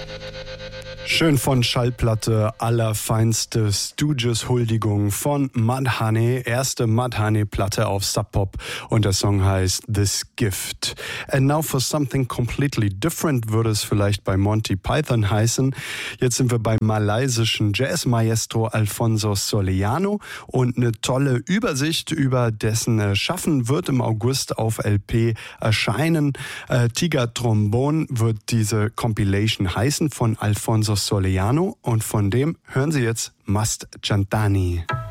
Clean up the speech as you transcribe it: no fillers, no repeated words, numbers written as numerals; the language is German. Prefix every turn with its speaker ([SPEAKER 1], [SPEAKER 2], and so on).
[SPEAKER 1] Schön von Schallplatte, allerfeinste Stooges-Huldigung von Mudhoney, erste Mudhoney-Platte auf Sub Pop und der Song heißt This Gift. And now for something completely different würde es vielleicht bei Monty Python heißen. Jetzt sind wir beim malaysischen Jazz-Maestro Alfonso Soleano und eine tolle Übersicht über dessen Schaffen wird im August auf LP erscheinen. Tiger Trombone wird diese Compilation heißen von Alfonso Soleano und von dem hören Sie jetzt Mast Jantani.